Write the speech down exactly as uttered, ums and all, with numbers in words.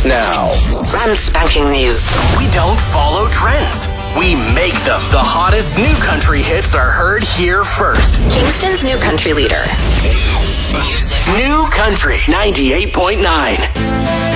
now. Brand spanking new. We don't follow trends. We make them. The hottest new country hits are heard here first. Kingston's new country leader. New Country ninety-eight point nine.